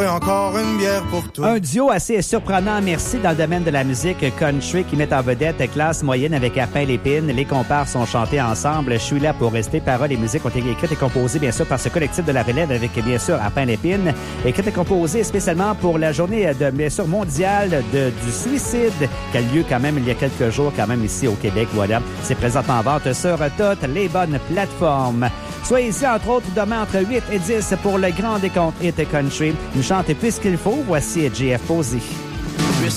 encore une bière pour toi. Un duo assez surprenant, merci, dans le domaine de la musique country qui met en vedette classe moyenne avec Arpin Lépine. Les compères sont chantés ensemble. Je suis là pour rester. Paroles et musique ont été écrites et composées, bien sûr, par ce collectif de la relève avec, bien sûr, Arpin Lépine. Écrites et composées spécialement pour la journée, bien sûr, mondiale du suicide qui a lieu quand même il y a quelques jours, quand même ici au Québec. Voilà. C'est présentement en vente sur toutes les bonnes plateformes. Soyez ici, entre autres, demain entre 8 et 10 pour le grand décompte Hit Country. Nous chantez plus qu'il faut. Voici JF Posey.